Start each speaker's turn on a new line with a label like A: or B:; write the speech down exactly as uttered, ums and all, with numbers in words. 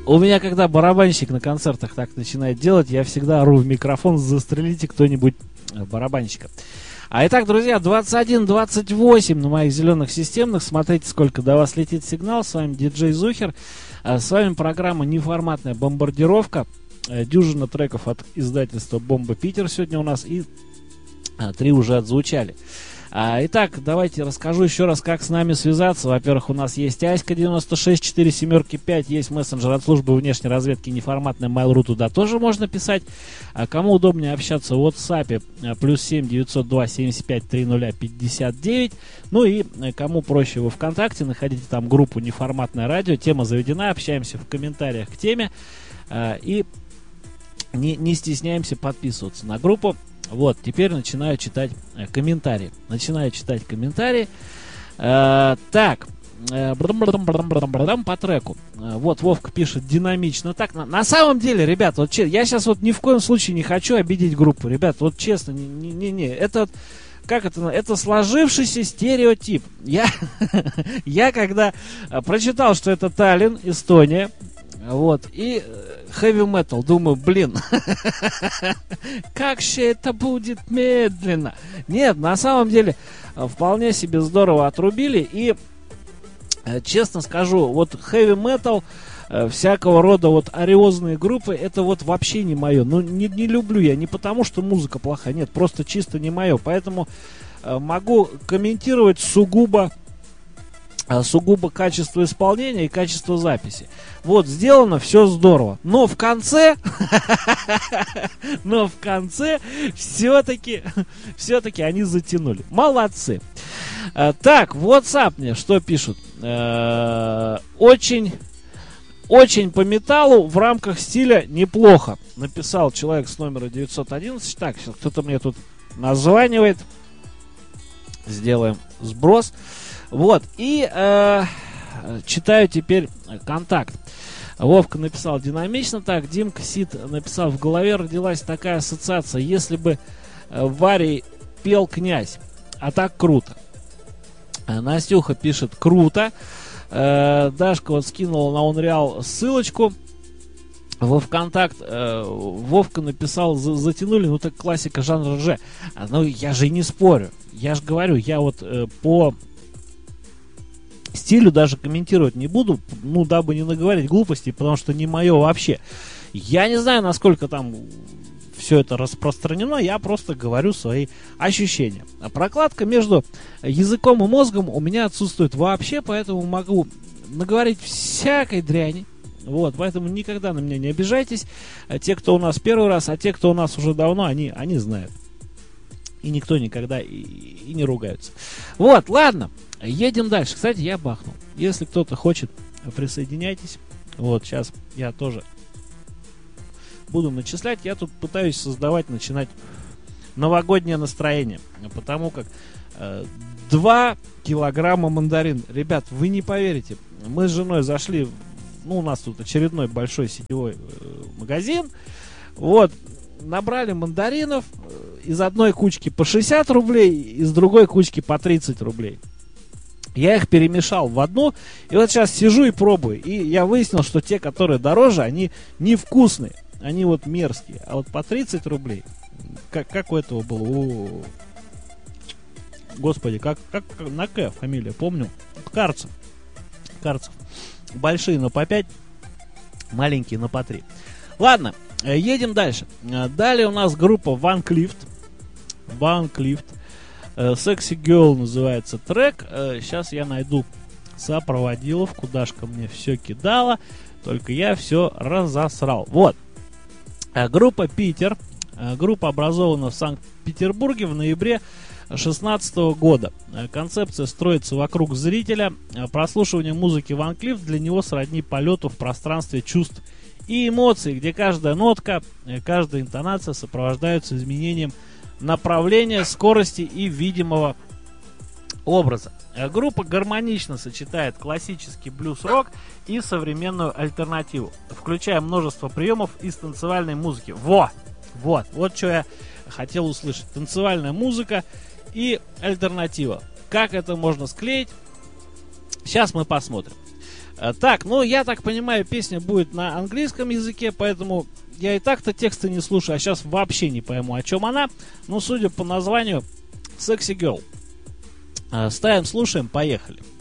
A: У меня, когда барабанщик на концертах так начинает делать, я всегда ору в микрофон: застрелите кто-нибудь барабанщика. А итак, друзья, двадцать один двадцать восемь на моих зеленых системных. Смотрите, сколько до вас летит сигнал. С вами диджей Зухер. С вами программа «Неформатная бомбардировка». Дюжина треков от издательства «Бомба Питер» сегодня у нас. И три уже отзвучали. Итак, давайте расскажу еще раз, как с нами связаться. Во-первых, у нас есть Аська девяносто шесть четыре семь пять, есть мессенджер от службы внешней разведки неформатная Mail.ru, туда тоже можно писать. А кому удобнее общаться в WhatsApp, плюс семь девятьсот два семьдесят пять тридцать пятьдесят девять. Ну и кому проще, во ВКонтакте, находите там группу «Неформатное радио», тема заведена, общаемся в комментариях к теме и не, не стесняемся подписываться на группу. Вот, теперь начинаю читать э, комментарии. Начинаю читать комментарии. Э, так, э, по треку. Э, вот Вовка пишет: динамично. Так, на, на самом деле, ребят, вот че, я сейчас вот ни в коем случае не хочу обидеть группу. Ребят, вот честно, не-не-не, это, как это, это сложившийся стереотип. Я, я когда прочитал, что это Таллин, Эстония, вот, и heavy metal, думаю, блин, как же это будет медленно. Нет, на самом деле, вполне себе здорово отрубили. И, честно скажу, вот heavy metal, всякого рода вот ариозные группы, это вот вообще не мое. Ну, не, не люблю я, не потому что музыка плохая, нет, просто чисто не мое. Поэтому могу комментировать сугубо сугубо качество исполнения и качество записи. Вот, сделано все здорово. Но в конце, но в конце все-таки, все-таки они затянули. Молодцы. Так, в WhatsApp мне что пишут? Очень, очень по металлу, в рамках стиля неплохо. Написал человек с номера девятьсот одиннадцать. Так, сейчас кто-то мне тут названивает. Сделаем сброс. Вот, и э, читаю теперь контакт. Вовка написал: динамично. Так, Димка Сид написал: в голове родилась такая ассоциация, если бы Варий пел «Князь». А так круто. Настюха пишет: круто. э, Дашка вот скинула на Unreal ссылочку во ВКонтакт. э, Вовка написал: затянули. Ну так классика жанра же. Ну я же и не спорю. Я же говорю, я вот э, по стилю даже комментировать не буду, ну, дабы не наговорить глупостей, потому что не мое вообще. Я не знаю, насколько там все это распространено, я просто говорю свои ощущения. А прокладка между языком и мозгом у меня отсутствует вообще, поэтому могу наговорить всякой дряни. Вот, поэтому никогда на меня не обижайтесь. Те, кто у нас первый раз, а те, кто у нас уже давно, они, они знают. И никто никогда и, и не ругаются. Вот, ладно. Едем дальше. Кстати, я бахнул. Если кто-то хочет, присоединяйтесь. Вот, сейчас я тоже буду начислять. Я тут пытаюсь создавать, начинать новогоднее настроение. Потому как э, два килограмма мандарин. Ребят, вы не поверите. Мы с женой зашли, ну, у нас тут очередной большой сетевой э, магазин. Вот, набрали мандаринов. Из одной кучки по шестьдесят рублей, из другой кучки по тридцать рублей. Я их перемешал в одну, и вот сейчас сижу и пробую. И я выяснил, что те, которые дороже, они невкусные. Они вот мерзкие. А вот по тридцать рублей, как, как у этого было? О-о-о. Господи, как, как на К фамилия, помню. Карцев. Карцев. Большие, но по пять, маленькие, но по три. Ладно, едем дальше. Далее у нас группа Van Clift. Van Clift. Sexy Girl называется трек. Сейчас я найду сопроводиловку. Дашка мне все кидала, только я все разосрал. Вот. Группа Питер. Группа образована в Санкт-Петербурге в ноябре две тысячи шестнадцатого года. Концепция строится вокруг зрителя. Прослушивание музыки Van Clift для него сродни полету в пространстве чувств и эмоций, где каждая нотка, каждая интонация сопровождаются изменением направления, скорости и видимого образа. Группа гармонично сочетает классический блюз-рок и современную альтернативу, включая множество приемов из танцевальной музыки. Во! Вот, вот что я хотел услышать. Танцевальная музыка и альтернатива. Как это можно склеить? Сейчас мы посмотрим. А, так, ну я так понимаю, песня будет на английском языке, поэтому я и так-то тексты не слушаю, а сейчас вообще не пойму, о чем она. Ну, судя по названию, Sexy Girl. А, ставим, слушаем, поехали.